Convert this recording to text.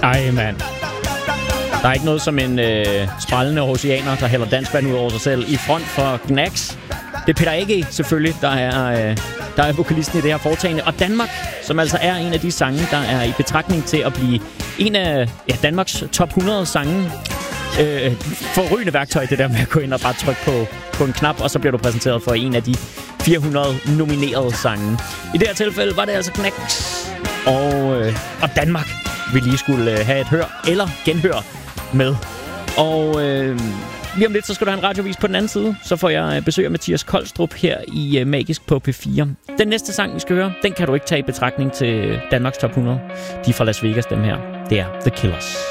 Ej, mand. Der er ikke noget som en sprællende oceaner, der hælder dansk vand ud over sig selv. I front for Gnags. Det er Peter A.G. selvfølgelig, der er vokalisten i det her foretagende. Og Danmark, som altså er en af de sange, der er i betragtning til at blive en af Danmarks top 100 sange. Forrygende værktøj, det der med at gå ind og bare trykke på en knap, og så bliver du præsenteret for en af de 400 nominerede sange. I det her tilfælde var det altså Gnags og Danmark, vi lige skulle have et hør eller genhør med. Og lige om lidt, så skal du have en radiovis på den anden side. Så får jeg besøg af Mathias Kolstrup her i Magisk på P4. Den næste sang, vi skal høre, den kan du ikke tage i betragtning til Danmarks top 100. De er fra Las Vegas, dem her. Det er The Killers.